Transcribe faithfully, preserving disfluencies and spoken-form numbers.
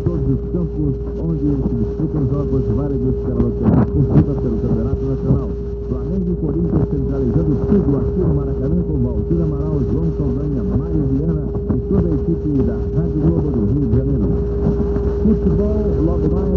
todos os campos onde se disputam jogos válidos pela loteria esportiva pelo Campeonato Nacional. Flamengo e Corinthians centralizando tudo aqui no Maracanã com Valdir Amaral, João Saldanha, Mário Viana e toda a equipe da Rádio Globo do Rio de Janeiro. Futebol logo mais